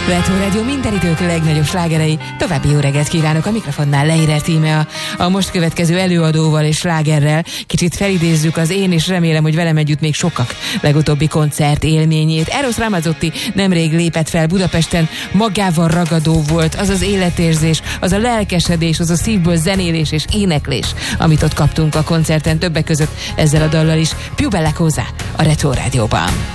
Retro Radio minden idők legnagyobb slágerei. További jó reggelt kívánok, a mikrofonnál Leirer Tímea. A most következő előadóval és slágerrel kicsit felidézzük az én, és remélem, hogy velem együtt még sokak legutóbbi koncert élményét. Eros Ramazzotti nemrég lépett fel Budapesten, magával ragadó volt az az életérzés, az a lelkesedés, az a szívből zenélés és éneklés, amit ott kaptunk a koncerten, többek között ezzel a dallal is. Più bella cosa a Retro Rádióban.